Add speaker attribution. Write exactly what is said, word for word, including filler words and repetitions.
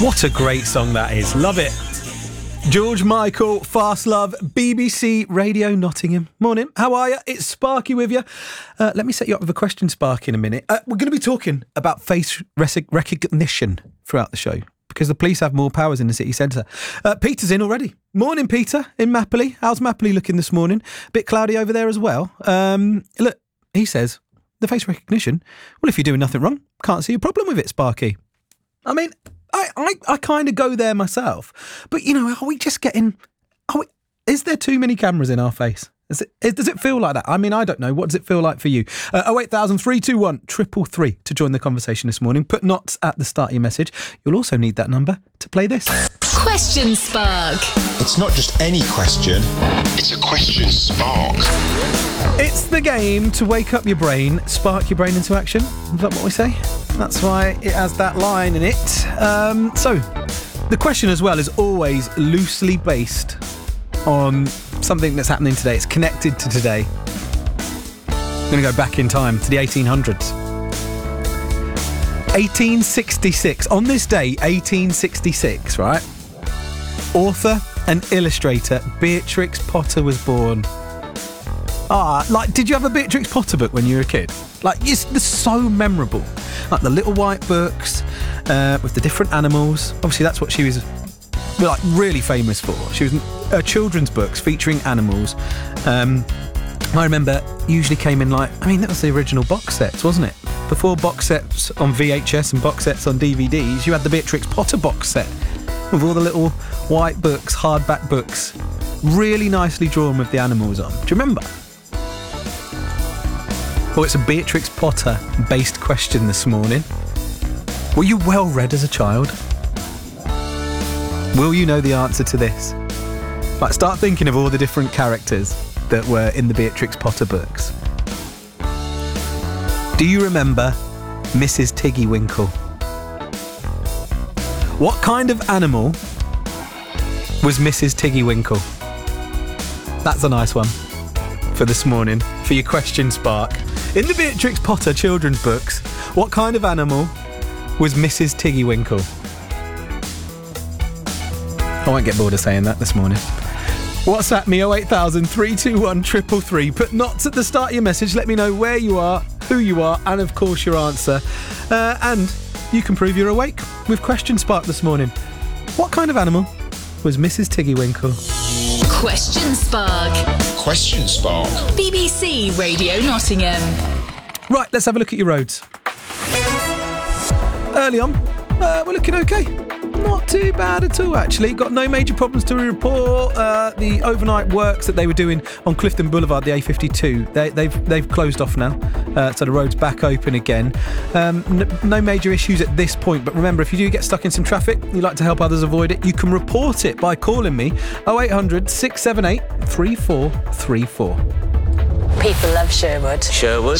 Speaker 1: What a great song that is. Love it. George Michael, Fast Love, B B C Radio Nottingham. Morning, how are you? It's Sparky with you. Uh, let me set you up with a question, Sparky, in a minute. Uh, we're going to be talking about face rec- recognition throughout the show because the police have more powers in the city centre. Uh, Peter's in already. Morning, Peter, in Mapley. How's Mapley looking this morning? Bit cloudy over there as well. Um, look, he says, the face recognition, well, if you're doing nothing wrong, can't see a problem with it, Sparky. I mean... I, I, I kind of go there myself. But, you know, are we just getting... Are we, is there too many cameras in our face? Is it, is, does it feel like that? I mean, I don't know. What does it feel like for you? Uh, oh eight thousand, three two one, triple three to join the conversation this morning. Put knots at the start of your message. You'll also need that number to play this.
Speaker 2: Question Spark.
Speaker 3: It's not just any question. It's a question spark.
Speaker 1: It's the game to wake up your brain, spark your brain into action. Is that what we say? That's why it has that line in it. Um, so, the question as well is always loosely based on something that's happening today. It's connected to today. I'm going to go back in time to the eighteen hundreds. eighteen sixty-six. On this day, eighteen sixty-six, right? Author and illustrator Beatrix Potter was born. Ah, like, did you have a Beatrix Potter book when you were a kid? Like, it's, they're so memorable. Like the little white books uh, with the different animals. Obviously, that's what she was like really famous for. She was uh, children's books featuring animals. Um, I remember usually came in like, I mean, that was the original box sets, wasn't it? Before box sets on V H S and box sets on D V Ds, you had the Beatrix Potter box set with all the little white books, hardback books, really nicely drawn with the animals on. Do you remember? Well, it's a Beatrix Potter based question this morning. Were you well read as a child? Will you know the answer to this? Like, start thinking of all the different characters that were in the Beatrix Potter books. Do you remember Missus Tiggywinkle? What kind of animal was Missus Tiggywinkle? That's a nice one for this morning, for your question spark. In the Beatrix Potter children's books, what kind of animal was Missus Tiggywinkle? I won't get bored of saying that this morning. WhatsApp me oh eight thousand, three two one, triple three. Put knots at the start of your message. Let me know where you are, who you are, and of course your answer. Uh, and you can prove you're awake with Question Spark this morning. What kind of animal was Missus Tiggywinkle?
Speaker 2: Question Spark.
Speaker 3: Question spark.
Speaker 2: B B C Radio Nottingham.
Speaker 1: Right, let's have a look at your roads. Early on, uh, we're looking okay. Not too bad at all, actually. Got no major problems to report. Uh, the overnight works that they were doing on Clifton Boulevard, the A fifty-two, they, they've they've closed off now, uh, so the road's back open again. Um, n- no major issues at this point, but remember, if you do get stuck in some traffic, you'd like to help others avoid it, you can report it by calling me oh eight hundred, six seven eight, three four three four.
Speaker 4: People love Sherwood.
Speaker 5: Sherwood.